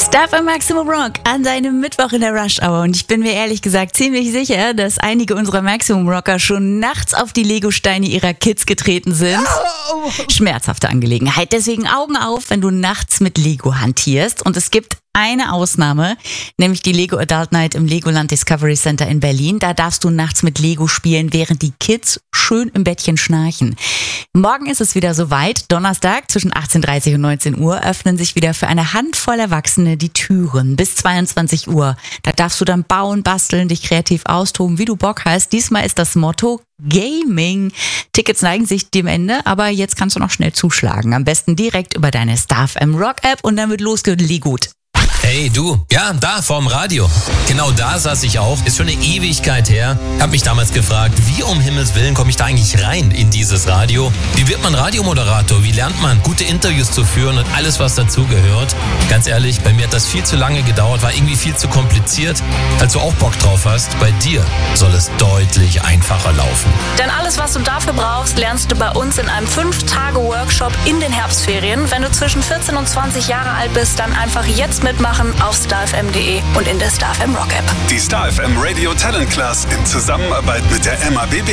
Star FM Maximum Rock an deinem Mittwoch in der Rush Hour. Und ich bin mir ehrlich gesagt ziemlich sicher, dass einige unserer Maximum Rocker schon nachts auf die Lego-Steine ihrer Kids getreten sind. Schmerzhafte Angelegenheit. Deswegen Augen auf, wenn du nachts mit Lego hantierst. Und es gibt eine Ausnahme, nämlich die Lego Adult Night im Legoland Discovery Center in Berlin. Da darfst du nachts mit Lego spielen, während die Kids schön im Bettchen schnarchen. Morgen ist es wieder soweit. Donnerstag zwischen 18:30 und 19 Uhr öffnen sich wieder für eine Handvoll Erwachsene die Türen bis 22 Uhr. Da darfst du dann bauen, basteln, dich kreativ austoben, wie du Bock hast. Diesmal ist das Motto Gaming. Tickets neigen sich dem Ende, aber jetzt kannst du noch schnell zuschlagen. Am besten direkt über deine Star FM Rock App und dann wird losgelegt. Hey du, ja, da vorm Radio. Genau da saß ich auch. Ist schon eine Ewigkeit her. Hab mich damals gefragt, wie um Himmels Willen komme ich da eigentlich rein in dieses Radio? Wie wird man Radiomoderator? Wie lernt man, gute Interviews zu führen und alles, was dazugehört? Ganz ehrlich, bei mir hat das viel zu lange gedauert, war irgendwie viel zu kompliziert. Falls du auch Bock drauf hast, bei dir soll es deutlich einfacher laufen. Denn alles, was du dafür brauchst, lernst du bei uns in einem 5-Tage-Workshop in den Herbstferien. Wenn du zwischen 14 und 20 Jahre alt bist, dann einfach jetzt mitmachen auf starfm.de und in der Star FM Rock App. Die Star FM Radio Talent Class in Zusammenarbeit mit der MABB.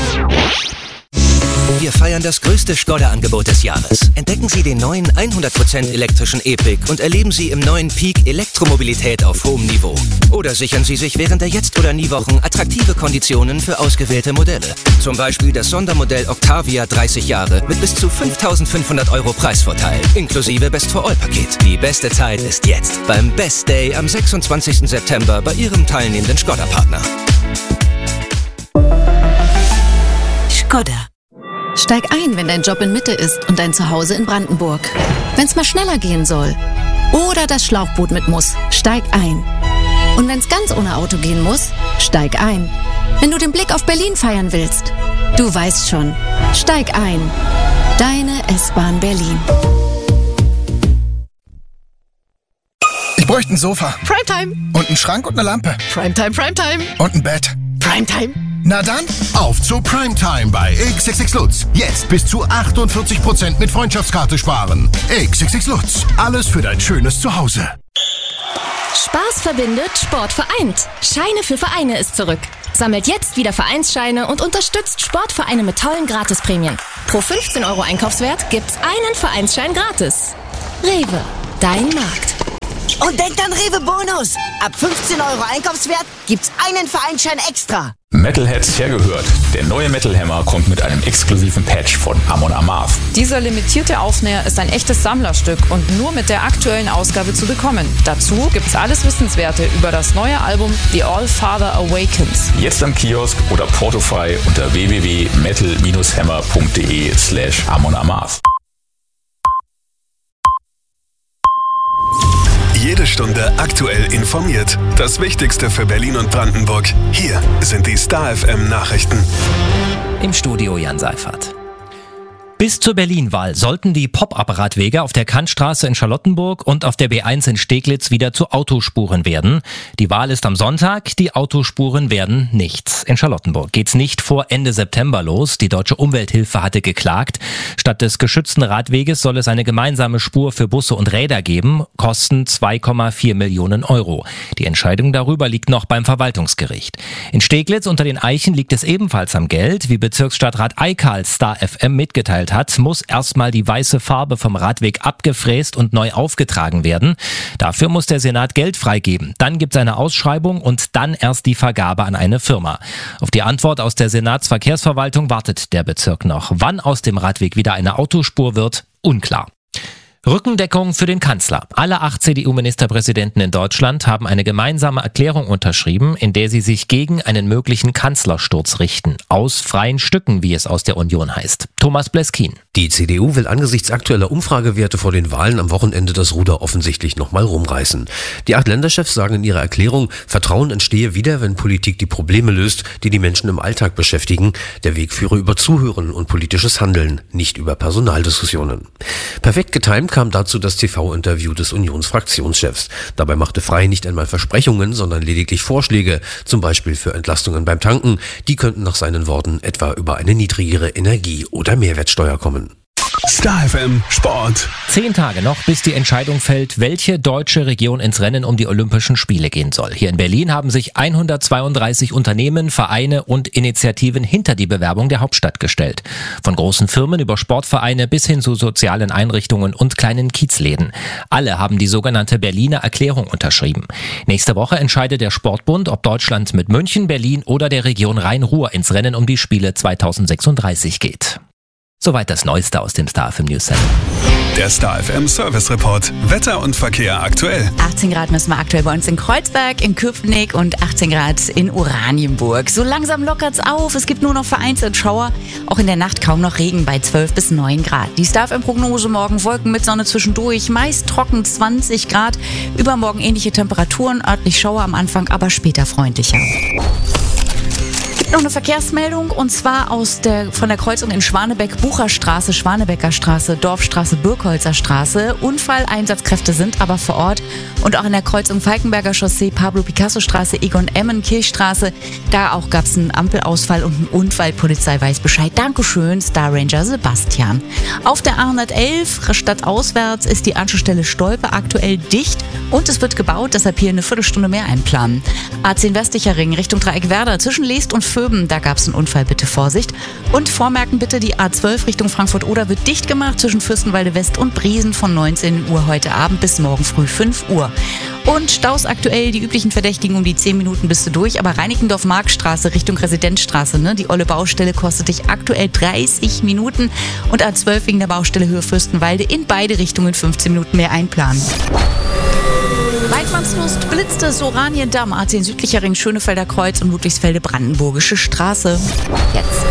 Wir feiern das größte Skoda-Angebot des Jahres. Entdecken Sie den neuen 100% elektrischen E-Pick und erleben Sie im neuen Peak Elektromobilität auf hohem Niveau. Oder sichern Sie sich während der Jetzt- oder Nie-Wochen attraktive Konditionen für ausgewählte Modelle. Zum Beispiel das Sondermodell Octavia 30 Jahre mit bis zu 5.500 € Preisvorteil, inklusive Best-for-All-Paket. Die beste Zeit ist jetzt, beim Best Day am 26. September bei Ihrem teilnehmenden Skoda-Partner. Skoda. Steig ein, wenn dein Job in Mitte ist und dein Zuhause in Brandenburg. Wenn's mal schneller gehen soll. Oder das Schlauchboot mit muss. Steig ein. Und wenn's ganz ohne Auto gehen muss, steig ein. Wenn du den Blick auf Berlin feiern willst, du weißt schon. Steig ein. Deine S-Bahn Berlin. Ich bräuchte ein Sofa. Primetime. Und einen Schrank und eine Lampe. Primetime, Primetime. Und ein Bett. Primetime. Na dann, auf zu Primetime bei XXX Lutz. Jetzt bis zu 48% mit Freundschaftskarte sparen. XXX Lutz. Alles für dein schönes Zuhause. Spaß verbindet, Sport vereint. Scheine für Vereine ist zurück. Sammelt jetzt wieder Vereinsscheine und unterstützt Sportvereine mit tollen Gratisprämien. Pro 15 € Einkaufswert gibt's einen Vereinsschein gratis. Rewe, dein Markt. Und denkt an Rewe Bonus. Ab 15 € Einkaufswert gibt's einen Vereinsschein extra. Metalheads hergehört. Der neue Metal Hammer kommt mit einem exklusiven Patch von Amon Amarth. Dieser limitierte Aufnäher ist ein echtes Sammlerstück und nur mit der aktuellen Ausgabe zu bekommen. Dazu gibt's alles Wissenswerte über das neue Album The All Father Awakens. Jetzt am Kiosk oder portofrei unter www.metal-hammer.de/Amon Amarth. Jede Stunde aktuell informiert. Das Wichtigste für Berlin und Brandenburg. Hier sind die Star FM Nachrichten. Im Studio Jan Seifert. Bis zur Berlin-Wahl sollten die Pop-up-Radwege auf der Kantstraße in Charlottenburg und auf der B1 in Steglitz wieder zu Autospuren werden. Die Wahl ist am Sonntag, die Autospuren werden nichts. In Charlottenburg geht's nicht vor Ende September los. Die Deutsche Umwelthilfe hatte geklagt. Statt des geschützten Radweges soll es eine gemeinsame Spur für Busse und Räder geben, kosten 2,4 Millionen €. Die Entscheidung darüber liegt noch beim Verwaltungsgericht. In Steglitz unter den Eichen liegt es ebenfalls am Geld. Wie Bezirksstadtrat Eikal Star FM mitgeteilt hat, muss erstmal die weiße Farbe vom Radweg abgefräst und neu aufgetragen werden. Dafür muss der Senat Geld freigeben. Dann gibt's eine Ausschreibung und dann erst die Vergabe an eine Firma. Auf die Antwort aus der Senatsverkehrsverwaltung wartet der Bezirk noch. Wann aus dem Radweg wieder eine Autospur wird, unklar. Rückendeckung für den Kanzler. Alle 8 CDU-Ministerpräsidenten in Deutschland haben eine gemeinsame Erklärung unterschrieben, in der sie sich gegen einen möglichen Kanzlersturz richten. Aus freien Stücken, wie es aus der Union heißt. Thomas Bleskin. Die CDU will angesichts aktueller Umfragewerte vor den Wahlen am Wochenende das Ruder offensichtlich nochmal rumreißen. Die 8 Länderchefs sagen in ihrer Erklärung, Vertrauen entstehe wieder, wenn Politik die Probleme löst, die die Menschen im Alltag beschäftigen. Der Weg führe über Zuhören und politisches Handeln, nicht über Personaldiskussionen. Perfekt getimt kam dazu das TV-Interview des Unionsfraktionschefs. Dabei machte Frey nicht einmal Versprechungen, sondern lediglich Vorschläge, zum Beispiel für Entlastungen beim Tanken. Die könnten nach seinen Worten etwa über eine niedrigere Energie- oder Mehrwertsteuer kommen. Star FM Sport. 10 Tage noch, bis die Entscheidung fällt, welche deutsche Region ins Rennen um die Olympischen Spiele gehen soll. Hier in Berlin haben sich 132 Unternehmen, Vereine und Initiativen hinter die Bewerbung der Hauptstadt gestellt. Von großen Firmen über Sportvereine bis hin zu sozialen Einrichtungen und kleinen Kiezläden. Alle haben die sogenannte Berliner Erklärung unterschrieben. Nächste Woche entscheidet der Sportbund, ob Deutschland mit München, Berlin oder der Region Rhein-Ruhr ins Rennen um die Spiele 2036 geht. Soweit das Neueste aus dem Star FM News Center. Der Star FM Service Report. Wetter und Verkehr aktuell. 18 Grad messen wir aktuell bei uns in Kreuzberg, in Köpenick und 18 Grad in Oranienburg. So langsam lockert's auf. Es gibt nur noch vereinzelt Schauer. Auch in der Nacht kaum noch Regen bei 12 bis 9 Grad. Die Star FM Prognose: morgen Wolken mit Sonne zwischendurch. Meist trocken 20 Grad. Übermorgen ähnliche Temperaturen. Örtlich Schauer am Anfang, aber später freundlicher. Noch eine Verkehrsmeldung, und zwar von der Kreuzung in Schwanebeck, Bucherstraße, Schwanebecker Straße, Dorfstraße, Birkholzer Straße. Unfalleinsatzkräfte sind aber vor Ort, und auch in der Kreuzung Falkenberger Chaussee, Pablo Picasso Straße, Egon Emmen Kirchstraße. Da auch gab es einen Ampelausfall und einen Unfall. Polizei weiß Bescheid. Dankeschön, Star Ranger Sebastian. Auf der A111 stadtauswärts ist die Anschlussstelle Stolpe aktuell dicht und es wird gebaut, deshalb hier eine Viertelstunde mehr einplanen. A10 Westlicher Ring Richtung Dreieck Werder zwischen Leest und Föben, da gab es einen Unfall, bitte Vorsicht. Und vormerken bitte, die A12 Richtung Frankfurt-Oder wird dicht gemacht zwischen Fürstenwalde West und Briesen von 19 Uhr heute Abend bis morgen früh 5 Uhr. Und Staus aktuell, die üblichen Verdächtigen, um die 10 Minuten bist du durch, aber Reinickendorf-Marktstraße Richtung Residenzstraße, ne? Die olle Baustelle kostet dich aktuell 30 Minuten und A12 wegen der Baustelle Höhe Fürstenwalde in beide Richtungen 15 Minuten mehr einplanen. Weidmannslust blitzt es, Oraniendamm, A10 Südlicher Ring, Schönefelder Kreuz und Ludwigsfelde Brandenburgische Straße. Jetzt.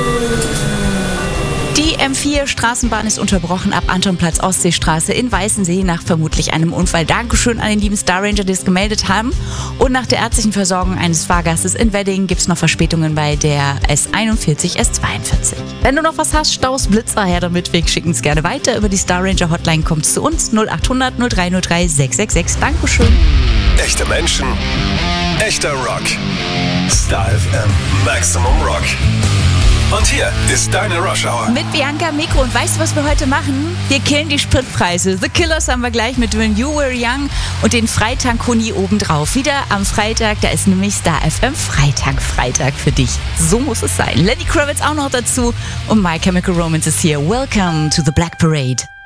Die M4 Straßenbahn ist unterbrochen ab Antonplatz Ostseestraße in Weißensee nach vermutlich einem Unfall. Dankeschön an den lieben Star Ranger, die es gemeldet haben. Und nach der ärztlichen Versorgung eines Fahrgastes in Wedding gibt es noch Verspätungen bei der S41, S42. Wenn du noch was hast, Staus, Blitzer, her damit, wir schicken es gerne weiter. Über die Star Ranger Hotline kommt es zu uns 0800 0303 666. Dankeschön. Echte Menschen, echter Rock. Star FM Maximum Rock. Und hier ist deine Rush Hour. Mit Bianca Mikro. Und weißt du, was wir heute machen? Wir killen die Spritpreise. The Killers haben wir gleich mit When You Were Young und den Freitag-Huni obendrauf. Wieder am Freitag, da ist nämlich Star FM Freitag für dich. So muss es sein. Lenny Kravitz auch noch dazu und My Chemical Romance ist hier. Welcome to the Black Parade.